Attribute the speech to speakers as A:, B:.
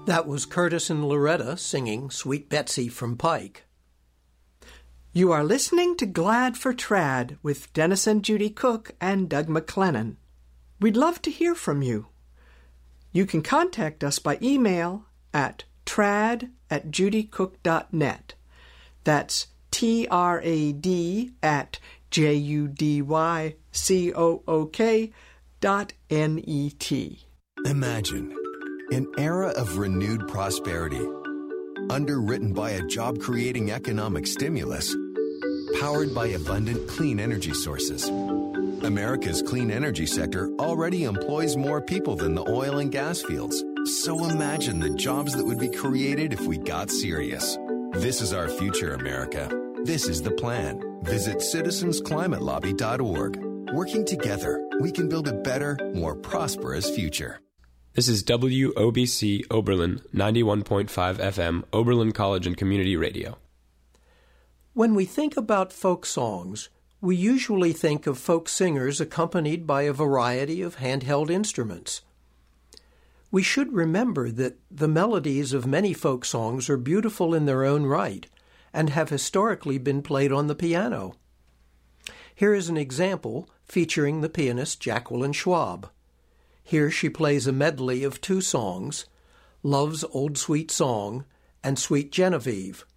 A: That was Curtis and Loretta singing Sweet Betsy from Pike.
B: You are listening to Glad for Trad with Dennis and Judy Cook and Doug McLennan. We'd love to hear from you. You can contact us by email at trad@judycook.net. That's trad@judycook.net.
C: Imagine an era of renewed prosperity, underwritten by a job-creating economic stimulus, powered by abundant clean energy sources. America's clean energy sector already employs more people than the oil and gas fields. So imagine the jobs that would be created if we got serious. This is our future, America. This is the plan. Visit citizensclimatelobby.org. Working together, we can build a better, more prosperous future.
D: This is WOBC Oberlin 91.5 FM, Oberlin College and Community Radio.
A: When we think about folk songs, we usually think of folk singers accompanied by a variety of handheld instruments. We should remember that the melodies of many folk songs are beautiful in their own right and have historically been played on the piano. Here is an example featuring the pianist Jacqueline Schwab. Here she plays a medley of two songs, Love's Old Sweet Song and Sweet Genevieve.